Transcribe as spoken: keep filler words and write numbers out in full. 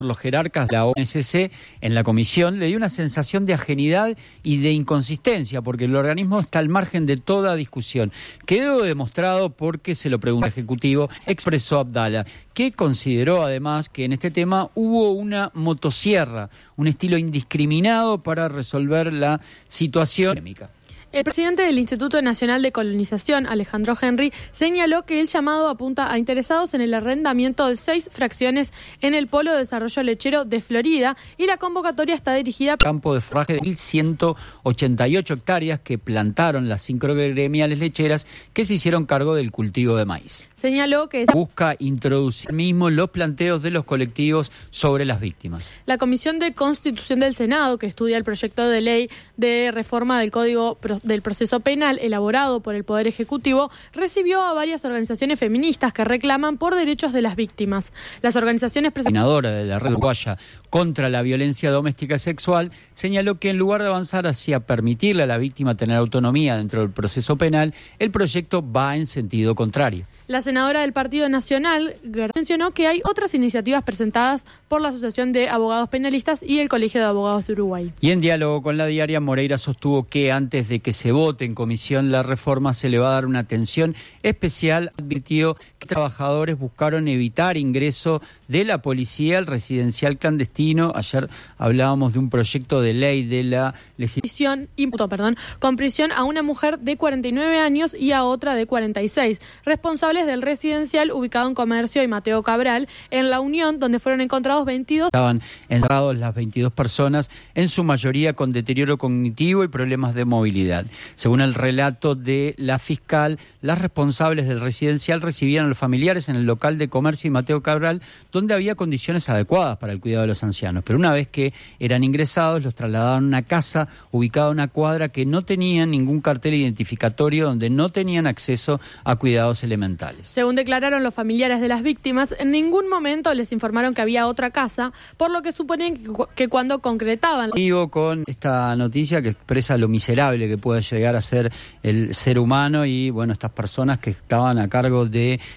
Los jerarcas de la O S C en la comisión le dio una sensación de ajenidad y de inconsistencia, porque el organismo está al margen de toda discusión. Quedó demostrado porque se lo preguntó al Ejecutivo, expresó Abdala, que consideró además que en este tema hubo una motosierra, un estilo indiscriminado para resolver la situación pandémica. El presidente del Instituto Nacional de Colonización, Alejandro Henry, señaló que el llamado apunta a interesados en el arrendamiento de seis fracciones en el Polo de Desarrollo Lechero de Florida y la convocatoria está dirigida... Campo de forraje de mil ciento ochenta y ocho hectáreas que plantaron las cinco gremiales lecheras que se hicieron cargo del cultivo de maíz. Señaló que... Busca introducir mismo los planteos de los colectivos sobre las víctimas. La Comisión de Constitución del Senado, que estudia el proyecto de ley de reforma del Código del Proceso Penal elaborado por el Poder Ejecutivo, recibió a varias organizaciones feministas que reclaman por derechos de las víctimas. Las organizaciones presentadoras de la Red Uruguaya contra la Violencia Doméstica Sexual señaló que en lugar de avanzar hacia permitirle a la víctima tener autonomía dentro del proceso penal, el proyecto va en sentido contrario. La senadora del Partido Nacional mencionó que hay otras iniciativas presentadas por la Asociación de Abogados Penalistas y el Colegio de Abogados de Uruguay. Y en diálogo con la diaria, Moreira sostuvo que antes de que se vote en comisión la reforma se le va a dar una atención especial. Advirtió que trabajadores buscaron evitar ingreso de la policía al residencial clandestino. Ayer hablábamos de un proyecto de ley de la legislación, imputó, perdón, con prisión a una mujer de cuarenta y nueve años y a otra de cuarenta y seis, responsables del residencial ubicado en Comercio y Mateo Cabral, en La Unión, donde fueron encontrados veintidós... Estaban encerrados las veintidós personas, en su mayoría con deterioro cognitivo y problemas de movilidad. Según el relato de la fiscal, las responsables del residencial recibían a los familiares en el local de Comercio y Mateo Cabral, donde había condiciones adecuadas para el cuidado de los ancianos. Pero una vez que eran ingresados, los trasladaron a una casa ubicada a una cuadra que no tenía ningún cartel identificatorio, donde no tenían acceso a cuidados elementales. Según declararon los familiares de las víctimas, en ningún momento les informaron que había otra casa, por lo que suponen que, que cuando concretaban... Vivo con esta noticia que expresa lo miserable que puede llegar a ser el ser humano y, bueno, estas personas que estaban a cargo de